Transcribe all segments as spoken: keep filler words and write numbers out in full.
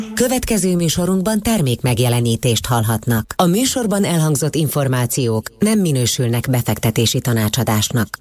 Következő műsorunkban termék megjelenítést hallhatnak. A műsorban elhangzott információk nem minősülnek befektetési tanácsadásnak.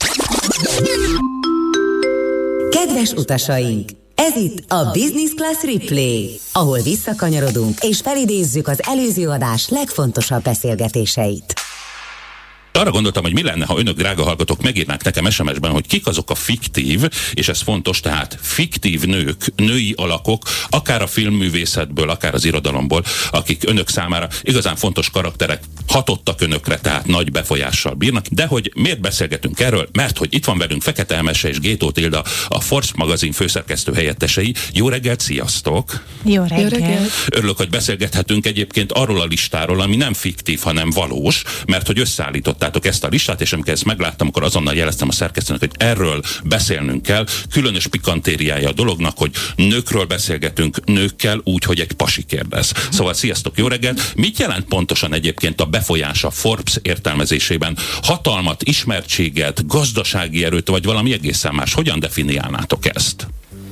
Kedves utasaink! Ez itt a Business Class Replay, ahol visszakanyarodunk és felidézzük az előző adás legfontosabb beszélgetéseit. Arra gondoltam, hogy mi lenne, ha önök, drága hallgatók, megírnák nekem es em es-ben, hogy kik azok a fiktív, és ez fontos, tehát fiktív nők, női alakok, akár a filmművészetből, akár az irodalomból, akik önök számára igazán fontos karakterek, hatottak önökre, tehát nagy befolyással bírnak. De hogy miért beszélgetünk erről? Mert hogy itt van velünk Fekete Emese és Gétó Tilda, a Forbes magazin főszerkesztő helyettesei. Jó reggelt, sziasztok! Jó reggelt! Jó reggelt. Örülök, hogy beszélgethetünk egyébként arról a listáról, ami nem fiktív, hanem valós, mert hogy összeállítottátok ezt a listát, és amikor ezt megláttam, akkor azonnal jeleztem a szerkesztőnek, hogy erről beszélnünk kell. Különös pikantériája a dolognak, hogy nőkről beszélgetünk, nőkkel úgy, hogy egy pasi kérdez. Szóval sziasztok, jó reggelt! Mit jelent pontosan egyébként a befolyás a Forbes értelmezésében? Hatalmat, ismertséget, gazdasági erőt, vagy valami egészen más? Hogyan definiálnátok ezt?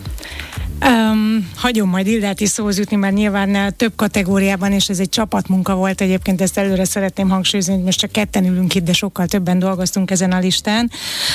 Um, hagyom majd Ildát is szóhoz jutni, mert nyilván több kategóriában, és ez egy csapatmunka volt egyébként, ezt előre szeretném hangsúlyozni, hogy most csak ketten ülünk itt, de sokkal többen dolgoztunk ezen a listán.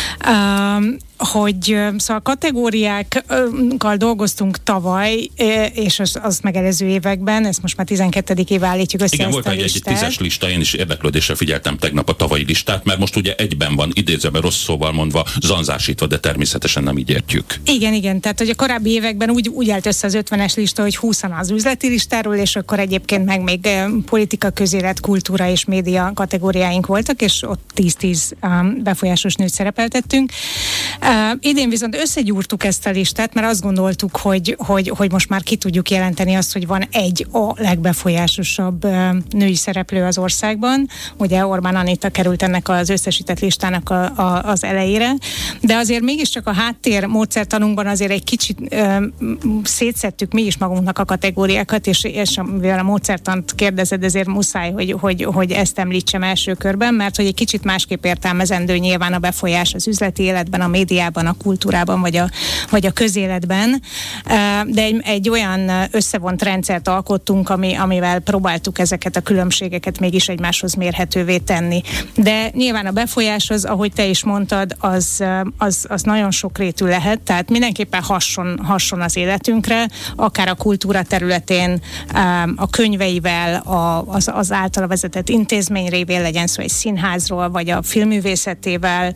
Um, hogy szóval kategóriákkal dolgoztunk tavaly, és az, az megelőző években, ezt most már tizenkettedik éve állítjuk össze. Igen, ezt volt a egy, egy tízes lista, én is érdeklődéssel figyeltem tegnap a tavalyi listát, mert most ugye egyben van, idézőben rossz szóval mondva, zanzásítva, de természetesen nem így értjük. Igen, igen, tehát hogy a korábbi években úgy, úgy állt össze az ötvenes lista, hogy húszan az üzleti listáról, és akkor egyébként meg még politika, közélet, kultúra és média kategóriáink voltak, és ott tíz-tíz befolyásos nőt szerepeltettünk. Uh, idén viszont összegyúrtuk ezt a listát, mert azt gondoltuk, hogy, hogy, hogy most már ki tudjuk jelenteni azt, hogy van egy a legbefolyásosabb uh, női szereplő az országban. Ugye Orbán Anita került ennek az összesített listának a, a, az elejére, de azért mégiscsak a háttér módszertanunkban azért egy kicsit uh, szétszettük mi is magunknak a kategóriákat, és, és mivel a módszertant kérdezed, ezért muszáj, hogy, hogy, hogy ezt említsem első körben, mert hogy egy kicsit másképp értelmezendő nyilván a befolyás az üzleti életben, a médiában, a kultúrában, vagy a, vagy a közéletben, de egy, egy olyan összevont rendszert alkottunk, ami, amivel próbáltuk ezeket a különbségeket mégis egymáshoz mérhetővé tenni. De nyilván a befolyás az, ahogy te is mondtad, az, az, az nagyon sokrétű lehet, tehát mindenképpen hasson, hasson az életünkre, akár a kultúra területén, a könyveivel, a, az, az általa vezetett intézmény révén, legyen szó egy színházról, vagy a filmművészetével,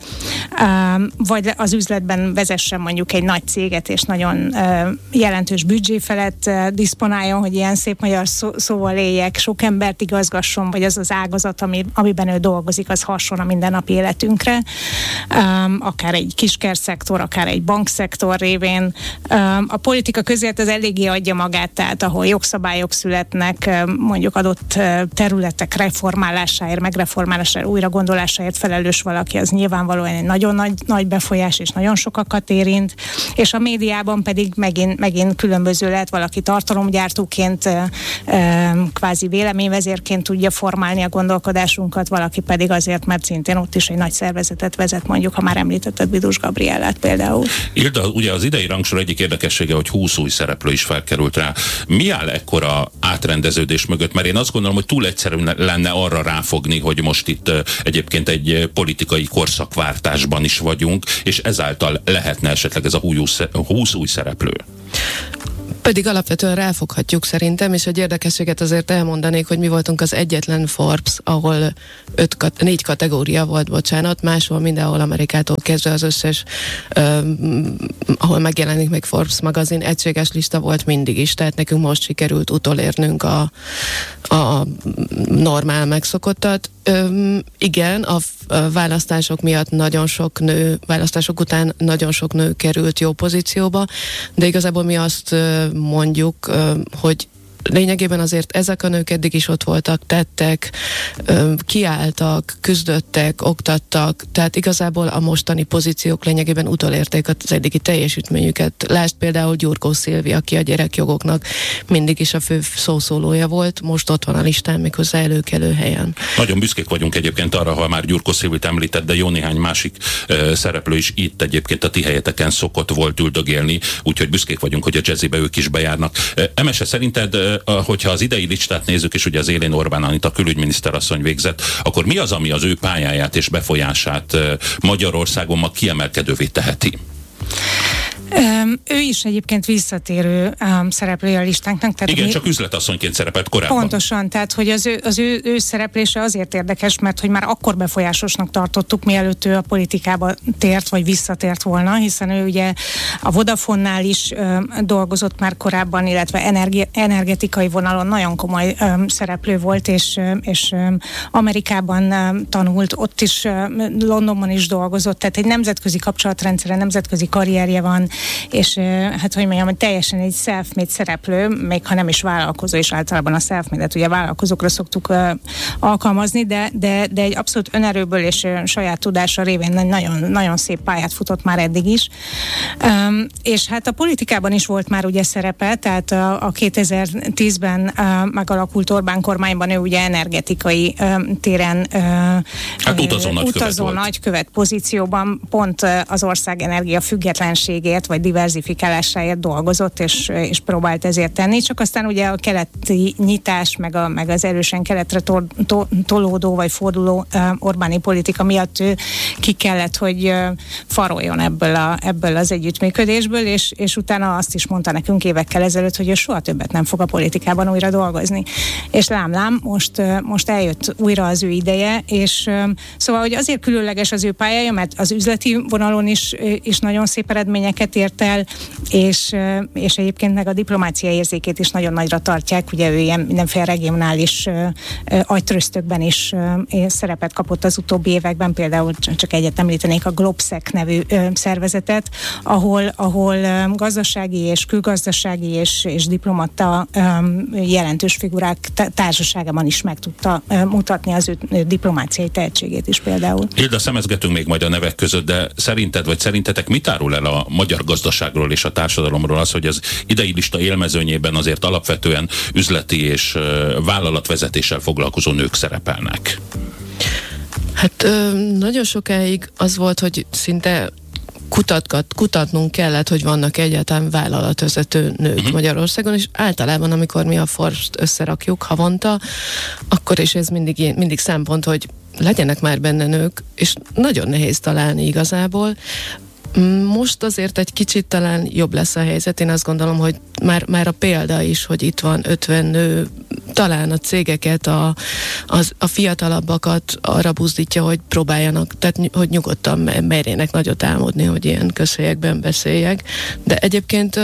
vagy az üzletben vezessen mondjuk egy nagy céget, és nagyon uh, jelentős büdzsé felett uh, diszponáljon, hogy ilyen szép magyar szó, szóval éljek, sok embert igazgasson, vagy az az ágazat, ami, amiben ő dolgozik, az hasson a mindennapi életünkre. Um, akár egy kiskerszektor, akár egy bankszektor révén. Um, a politika közélet az eléggé adja magát, tehát ahol jogszabályok születnek, mondjuk adott területek reformálásáért, megreformálásáért, újra gondolásáért felelős valaki, az nyilvánvalóan egy nagyon nagy, nagy befolyás, és nagyon sokakat érint, és a médiában pedig megint, megint különböző lehet, valaki tartalomgyártóként, kvázi véleményvezérként tudja formálni a gondolkodásunkat, valaki pedig azért, mert szintén ott is egy nagy szervezetet vezet, mondjuk, ha már említetted Bidus Gabriellát például. Ilda, ugye az idei rangsor egyik érdekessége, hogy húsz új szereplő is felkerült rá. Mi áll ekkora átrendeződés mögött? Mert én azt gondolom, hogy túl egyszerű lenne arra ráfogni, hogy most itt egyébként egy politikai korszakváltásban is vagyunk, és ezáltal lehetne esetleg ez a húsz új szereplő. Pedig alapvetően ráfoghatjuk szerintem, és egy érdekességet azért elmondanék, hogy mi voltunk az egyetlen Forbes, ahol öt, kat- négy kategória volt, bocsánat, máshol mindenhol Amerikától kezdve az összes, uh, ahol megjelenik még Forbes magazin, egységes lista volt mindig is, tehát nekünk most sikerült utolérnünk a, a normál megszokottat. Um, igen, a, a választások miatt nagyon sok nő, választások után nagyon sok nő került jó pozícióba, de igazából mi azt uh, mondjuk, uh, hogy lényegében azért ezek a nők eddig is ott voltak, tettek, kiálltak, küzdöttek, oktattak, tehát igazából a mostani pozíciók lényegében utolérték az eddigi teljesítményüket. Lásd például Gyurkó Szilvi, aki a gyerekjogoknak mindig is a fő szószólója volt, most ott van a listán, méghozzá előkelő helyen. Nagyon büszkék vagyunk egyébként arra, ha már Gyurkó Szilvit említett, de jó néhány másik uh, szereplő is itt egyébként a ti helyeteken szokott volt üldögélni, úgyhogy büszkék vagyunk, hogy a jazzibe ők is bejárnak. Uh, Emese, szerinted, uh, hogyha az idei listát nézzük, és ugye az élén Orbán Anita külügyminiszter asszony végzett, akkor mi az, ami az ő pályáját és befolyását uh, Magyarországon ma kiemelkedővé teheti? Um, ő is egyébként visszatérő um, szereplője a listánknak. Tehát igen, mi... csak üzletasszonyként szerepelt korábban. Pontosan, tehát hogy az ő, az ő, ő szereplése azért érdekes, mert hogy már akkor befolyásosnak tartottuk, mielőtt ő a politikába tért, vagy visszatért volna, hiszen ő ugye a Vodafone-nál is um, dolgozott már korábban, illetve energi- energetikai vonalon nagyon komoly um, szereplő volt, és, um, és um, Amerikában um, tanult, ott is, um, Londonban is dolgozott, tehát egy nemzetközi kapcsolatrendszere, nemzetközi karrierje van, és hát hogy mondjam, hogy teljesen egy self-made szereplő, még ha nem is vállalkozó, és általában a self-made-et ugye vállalkozókra szoktuk uh, alkalmazni, de, de, de egy abszolút önerőből és uh, saját tudása révén nagyon, nagyon szép pályát futott már eddig is. Um, és hát a politikában is volt már ugye szerepe, tehát a, a kétezer-tízben uh, megalakult Orbán kormányban ő ugye energetikai um, téren uh, hát utazó, uh, utazó nagykövet pozícióban pont uh, az ország energia függetlenségét vagy diverzifikálásáért dolgozott, és, és próbált ezért tenni, csak aztán ugye a keleti nyitás, meg, a, meg az erősen keletre tor, to, tolódó vagy forduló uh, Orbáni politika miatt ő ki kellett, hogy uh, faroljon ebből, a, ebből az együttműködésből, és, és utána azt is mondta nekünk évekkel ezelőtt, hogy ő soha többet nem fog a politikában újra dolgozni. És lám-lám, most, uh, most eljött újra az ő ideje, és uh, szóval, hogy azért különleges az ő pályája, mert az üzleti vonalon is, is nagyon szép eredményeket ért el, és, és egyébként meg a diplomáciai érzékét is nagyon nagyra tartják. Ugye ő ilyen mindenféle regionális agytröztökben is szerepet kapott az utóbbi években, például csak egyet említenék a Globsec nevű szervezetet, ahol, ahol gazdasági és külgazdasági és, és diplomata jelentős figurák társaságában is meg tudta mutatni az ő diplomáciai tehetségét is például. Hilda, szemezgetünk még majd a nevek között, de szerinted vagy szerintetek mit árul el a magyar gazdaságról és a társadalomról az, hogy az idei lista élmezőnyében azért alapvetően üzleti és uh, vállalatvezetéssel foglalkozó nők szerepelnek? Hát ö, nagyon sokáig az volt, hogy szinte kutatgat, kutatnunk kellett, hogy vannak egyáltalán vállalatvezető nők uh-huh. Magyarországon, és általában, amikor mi a Forbes-t összerakjuk havonta, akkor is ez mindig, mindig szempont, hogy legyenek már benne nők, és nagyon nehéz találni igazából. Most azért egy kicsit talán jobb lesz a helyzet. Én azt gondolom, hogy már, már a példa is, hogy itt van ötven nő, talán a cégeket, a, az, a fiatalabbakat arra buzdítja, hogy próbáljanak, tehát hogy nyugodtan merjenek nagyot álmodni, hogy ilyen közhelyekben beszéljek. De egyébként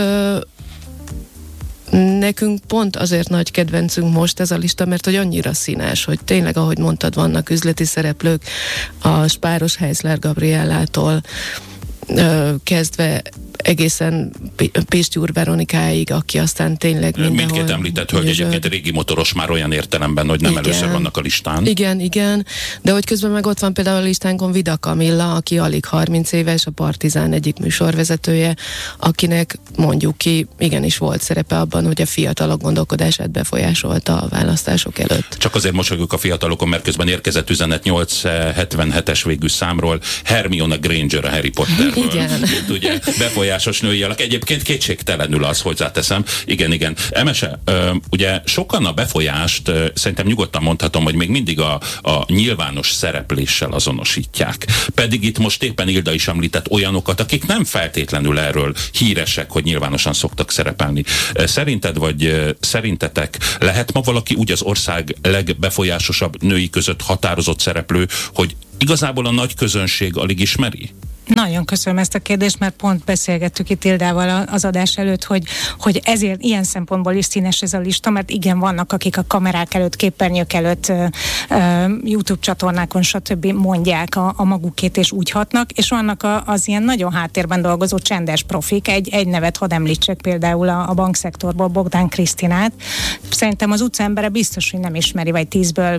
nekünk pont azért nagy kedvencünk most ez a lista, mert hogy annyira színes, hogy tényleg, ahogy mondtad, vannak üzleti szereplők, a Spáros Heisler Gabriellától kezdve egészen Pistyúr Veronikáig, aki aztán tényleg mindenhol... Mindkét említett hölgy egyébként régi motoros már olyan értelemben, hogy nem igen, először vannak a listán. Igen, igen, de hogy közben meg ott van például a listánkon Vida Kamilla, aki alig harminc éves, a Partizán egyik műsorvezetője, akinek mondjuk ki, igenis volt szerepe abban, hogy a fiatalok gondolkodását befolyásolta a választások előtt. Csak azért mosolygok a fiatalokon, mert közben érkezett üzenet nyolcszázhetvenhetes végű számról, Hermione Granger a Harry Potterből. Igen. Mint ugye befolyásos női alak. Egyébként kétségtelenül az, hozzáteszem. Igen, igen. Emese, ugye sokan a befolyást, szerintem nyugodtan mondhatom, hogy még mindig a, a nyilvános szerepléssel azonosítják. Pedig itt most éppen Ilda is említett olyanokat, akik nem feltétlenül erről híresek, hogy nyilvánosan szoktak szerepelni. Szerinted vagy szerintetek lehet ma valaki úgy az ország legbefolyásosabb női között határozott szereplő, hogy igazából a nagy közönség alig ismeri? Nagyon köszönöm ezt a kérdést, mert pont beszélgettük itt Ildával az adás előtt, hogy, hogy ezért ilyen szempontból is színes ez a lista, mert igen, vannak, akik a kamerák előtt, képernyők előtt, uh, uh, YouTube csatornákon, stb. Mondják a, a magukét, és úgy hatnak, és vannak a, az ilyen nagyon háttérben dolgozó csendes profik. Egy, egy nevet hadd említsek, például a, a bankszektorból Bogdán Krisztinát. Szerintem az utcaembere biztos, hogy nem ismeri, vagy tízből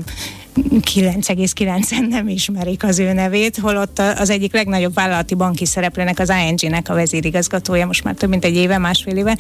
kilenc egész kilencen nem ismerik az ő nevét, holott az egyik legnagyobb vállalati banki szereplőnek, az I N G-nek a vezérigazgatója most már több mint egy éve, másfél éve.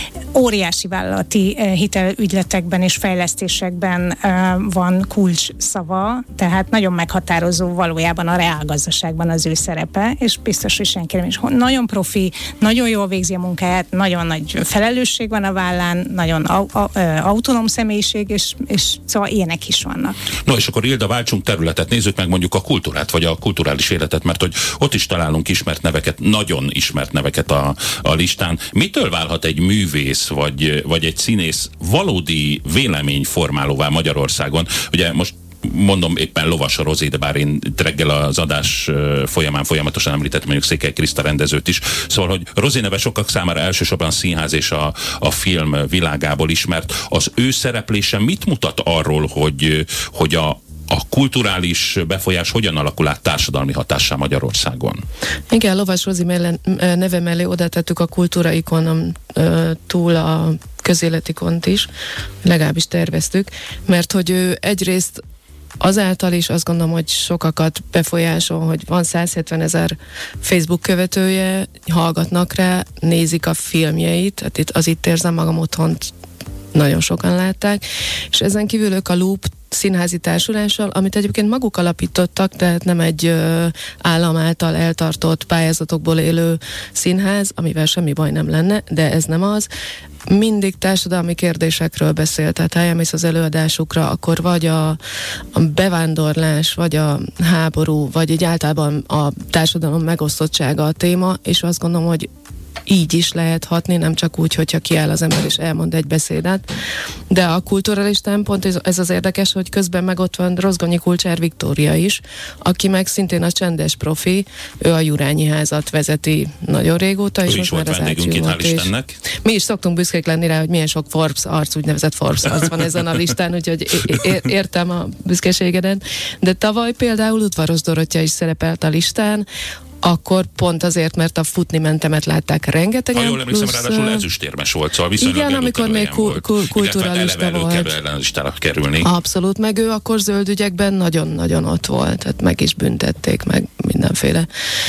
Óriási vállalati hitelügyletekben és fejlesztésekben van kulcs szava, tehát nagyon meghatározó valójában a reálgazdaságban az ő szerepe, és biztos, hogy senki nem is. Nagyon profi, nagyon jól végzi a munkáját, nagyon nagy felelősség van a vállán, nagyon au- au- autonóm személyiség, és, és szóval ilyenek is vannak. No, és akkor Ilda, váltsunk területet, nézzük meg mondjuk a kultúrát, vagy a kulturális életet, mert hogy ott is találunk ismert neveket, nagyon ismert neveket a, a listán. Mitől válhat egy művész, vagy, vagy egy színész valódi véleményformálóvá Magyarországon? Ugye most mondom éppen Lovas Rozé, de bár én reggel az adás folyamán folyamatosan említettem mondjuk Székely Kriszta rendezőt is. Szóval, hogy Rozé neve sokak számára elsősorban a színház és a, a film világából ismert. Az ő szereplése mit mutat arról, hogy, hogy a a kulturális befolyás hogyan alakul át társadalmi hatássá Magyarországon? Igen, Lovas Rozi mellen, neve mellé oda tettük a kultúra ikonom túl a közéletikont is, legalábbis terveztük, mert hogy ő egyrészt azáltal is azt gondolom, hogy sokakat befolyásol, hogy van száz hetven ezer Facebook követője, hallgatnak rá, nézik a filmjeit, hát itt, az Itt érzem magam otthont nagyon sokan látták, és ezen kívül ők a Loop színházi társulással, amit egyébként maguk alapítottak, tehát nem egy ö, állam által eltartott pályázatokból élő színház, amivel semmi baj nem lenne, de ez nem az. Mindig társadalmi kérdésekről beszél, tehát ha elmész az előadásukra, akkor vagy a, a bevándorlás, vagy a háború, vagy egy általában a társadalom megosztottsága a téma, és azt gondolom, hogy így is lehet hatni, nem csak úgy, hogyha kiáll az ember és elmond egy beszédet. De a kulturális szempont, ez, ez az érdekes, hogy közben meg ott van Rozgonyi Kulcsár Viktória is, aki meg szintén a csendes profi, ő a Jurányi házat vezeti nagyon régóta, és ő most is már az vendégünk itt, hál' Istennek. Mi is szoktunk büszkék lenni rá, hogy milyen sok Forbes arc, úgynevezett Forbes arc van ezen a listán, úgyhogy é- értem a büszkeségedet. De tavaly például Udvaros Dorottya is szerepelt a listán, akkor pont azért, mert a Futni mentemet látták rengetegen. Ha jól emlékszem, ráadásul ezüstérmes volt, szóval viszonylag igen, amikor még ku- ku- kulturalista volt. Listára kerülni. Abszolút, meg ő akkor zöld ügyekben nagyon-nagyon ott volt, tehát meg is büntették, meg mindenféle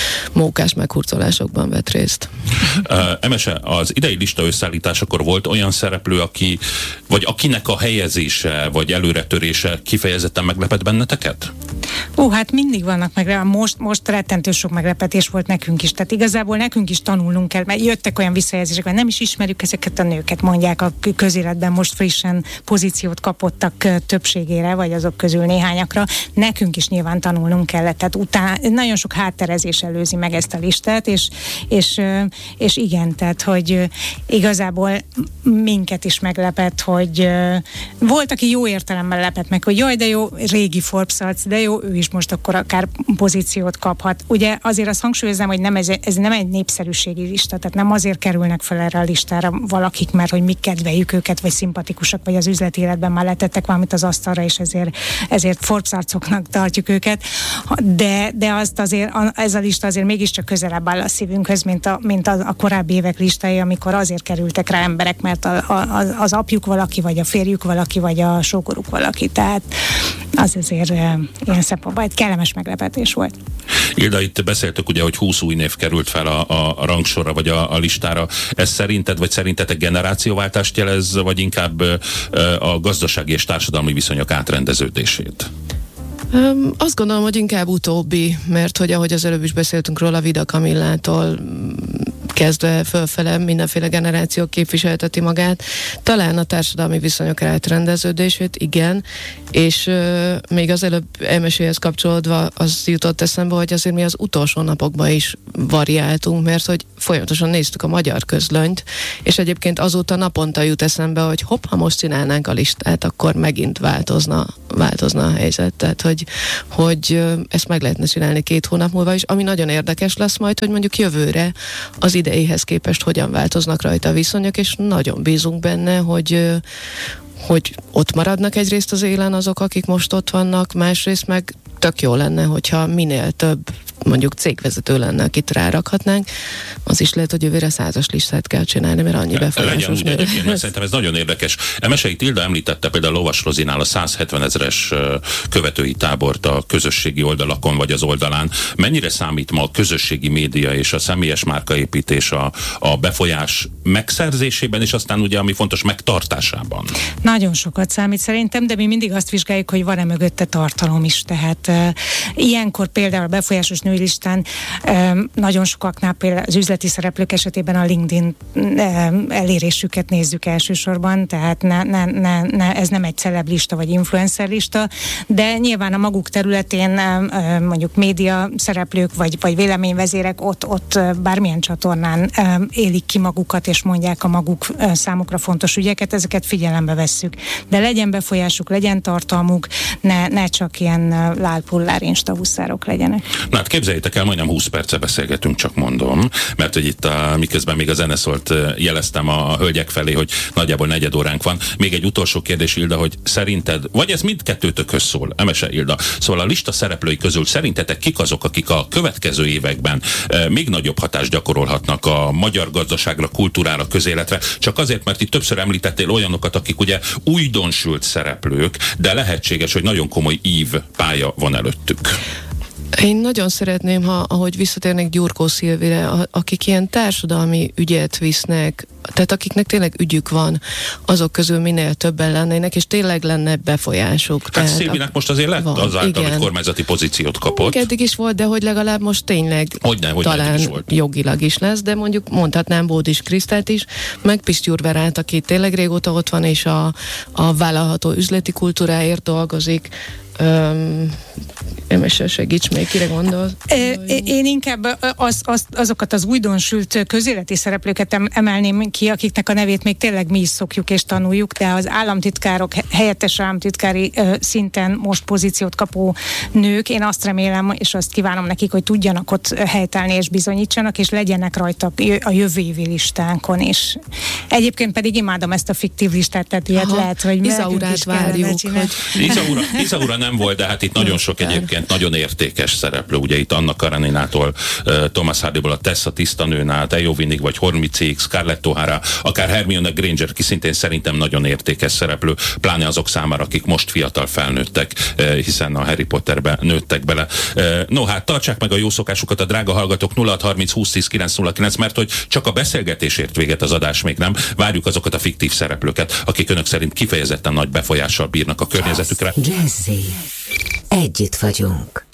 mókás meghurcolásokban vett részt. Uh, Emese, az idei lista összeállításakor volt olyan szereplő, aki, vagy akinek a helyezése, vagy előretörése kifejezetten meglepett benneteket? Ó, hát mindig vannak meg, most, most rettentő sok meglepetés volt nekünk is, tehát igazából nekünk is tanulnunk kell, mert jöttek olyan visszajelzések, hogy nem is ismerjük ezeket a nőket, mondják a közéletben most frissen pozíciót kapottak többségére, vagy azok közül néhányakra. Nekünk is nyilván tanulnunk kellett, tehát utána nagyon sok hátterezés előzi meg ezt a listát, és, és, és igen, tehát, hogy igazából minket is meglepett, hogy volt, aki jó értelemben lepett meg, hogy jaj, de jó, régi Forbes arc, de jó, ő is most akkor akár pozíciót kaphat. Ugye azért azt hangsúlyoznám, hogy nem ez, ez nem egy népszerűségi lista, tehát nem azért kerülnek fel erre a listára valakik, mert hogy mi kedveljük őket, vagy szimpatikusak, vagy az üzleti életben már letettek valamit az asztalra, és ezért, ezért Forbes arcoknak tartjuk őket. De, de azt azért, ez a lista azért mégiscsak közelebb áll a szívünkhöz, mint a, mint a, a korábbi évek listája, amikor azért kerültek rá emberek, mert a, a, az apjuk valaki, vagy a férjük valaki, vagy a sógoruk valaki. Tehát az azért ilyen szempontból egy kellemes meglepetés volt. Ilda, itt beszéltük ugye, hogy húsz új név került fel a, a, a rangsorra, vagy a, a listára. Ez szerinted, vagy szerintetek generációváltást jelez, vagy inkább a gazdasági és társadalmi viszonyok átrendeződését? Um, azt gondolom, hogy inkább utóbbi, mert hogy ahogy az előbb is beszéltünk róla, Vida Kamillától kezdve fölfele mindenféle generációk képviselteti magát. Talán a társadalmi viszonyok átrendeződését, igen, és euh, még az előbb elmeséhez kapcsolódva az jutott eszembe, hogy azért mi az utolsó napokban is variáltunk, mert hogy folyamatosan néztük a magyar közlönyt, és egyébként azóta naponta jut eszembe, hogy hopp, ha most csinálnánk a listát, akkor megint változna, változna a helyzet. Tehát, hogy, hogy ezt meg lehetne csinálni két hónap múlva is, ami nagyon érdekes lesz majd, hogy mondjuk jövőre az ideihez képest hogyan változnak rajta a viszonyok, és nagyon bízunk benne, hogy hogy ott maradnak egyrészt az élen azok, akik most ott vannak, másrészt meg tök jó lenne, hogyha minél több mondjuk cégvezető lenne, akit rárakhatnánk, az is lehet, hogy jövőre százas listát kell csinálni, mert annyi befolyásos. Legyen úgy egyébként, mert szerintem ez nagyon érdekes. Emesei Tilda említette például Lovas Rozinál a száz hetven ezres követői tábort a közösségi oldalakon vagy az oldalán. Mennyire számít ma a közösségi média és a személyes márkaépítés a, a befolyás megszerzésében, és aztán ugye, ami fontos, megtartásában? Nagyon sokat számít szerintem, de mi mindig azt vizsgáljuk, hogy van-e mögötte tartalom is. Tehát uh, ilyenkor például a befolyásos női listán um, nagyon sokaknál például az üzleti szereplők esetében a LinkedIn um, elérésüket nézzük elsősorban, tehát ne, ne, ne, ne, ez nem egy celeb lista vagy influencer lista, de nyilván a maguk területén um, mondjuk média szereplők vagy, vagy véleményvezérek ott, ott bármilyen csatornán um, élik ki magukat és mondják a maguk uh, számukra fontos ügyeket, ezeket figyelembe vesszük. De legyen befolyásuk, legyen tartalmuk, ne, ne csak ilyen uh, lálpullár instahuszárok legyenek. Na hát képzeljétek el, majdnem húsz perce beszélgetünk, csak mondom, mert hogy itt a, miközben még a zene szólt, jeleztem a, a hölgyek felé, hogy nagyjából negyed óránk van. Még egy utolsó kérdés, Ilda, hogy szerinted, vagy ez mindkettőtökhöz szól, Emese Ilda, szóval a lista szereplői közül szerintetek kik azok, akik a következő években e, még nagyobb hatást gyakorolhatnak a magyar gazdaságra, kultúrára, közéletre, csak azért, mert itt többször említettél olyanokat, akik ugye újdonsült szereplők, de lehetséges, hogy nagyon komoly ív pálya van előttük. Én nagyon szeretném, ha, ahogy visszatérnek Gyurkó Szilvire, akik ilyen társadalmi ügyet visznek, tehát akiknek tényleg ügyük van, azok közül minél többen lennének, és tényleg lenne befolyásuk. Hát Szilvinek most azért lett van, azáltal, igen, hogy kormányzati pozíciót kapott. Eddig is volt, de hogy legalább most tényleg hogyne, hogyne talán is jogilag is lesz, de mondjuk mondhatnám Bódis Krisztát is, meg Pisztyúrverát, aki tényleg régóta ott van, és a, a vállalható üzleti kultúráért dolgozik. Um, Emese, segíts még, kire gondol? Én inkább az, az, azokat az újdonsült közéleti szereplőket emelném ki, akiknek a nevét még tényleg mi is szokjuk és tanuljuk, de az államtitkárok, helyettes államtitkári szinten most pozíciót kapó nők, én azt remélem, és azt kívánom nekik, hogy tudjanak ott helytállni és bizonyítsanak, és legyenek rajta a jövő évi listánkon is. Egyébként pedig imádom ezt a fiktív listát, tehát ilyet Aha, lehet, hogy Izaurát várjuk. Hogy... Izaura, Izaura nem volt, de hát itt nagyon sok egyébként nagyon értékes szereplő. Ugye itt Anna Kareninától, uh, Thomas Hardyból, a Tessa tisztanőnál, Theo Winnig vagy Hormicék, Scarlett O'Hara, akár Hermione Granger, ki szintén szerintem nagyon értékes szereplő, pláne azok számára, akik most fiatal felnőttek, uh, hiszen a Harry Potterbe nőttek bele. Uh, no, hát tartsák meg a jó szokásukat a drága hallgatók, nulla hat harminc húsz tíz kilenc nulla kilenc, mert hogy csak a beszélgetésért véget az adás még nem. Várjuk azokat a fiktív szereplőket, akik önök szerint kifejezetten nagy befolyással bírnak a környezetükre. Jazzy. Együtt vagyunk.